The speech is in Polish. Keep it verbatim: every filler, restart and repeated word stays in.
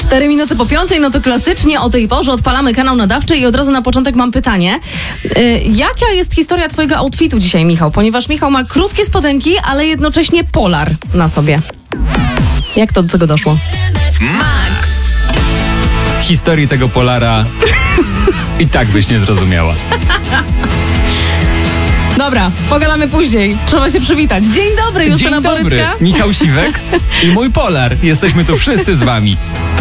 Cztery minuty po piątej, no to klasycznie o tej porze odpalamy kanał nadawczy i od razu na początek mam pytanie. Yy, jaka jest historia twojego outfitu dzisiaj, Michał? Ponieważ Michał ma krótkie spodenki, ale jednocześnie polar na sobie. Jak to do tego doszło? Max! Historii tego polara i tak byś nie zrozumiała. Dobra, pogadamy później. Trzeba się przywitać. Dzień dobry, Justyna Dzień dobry, Borycka. Michał Siwek i mój polar. Jesteśmy tu wszyscy z wami.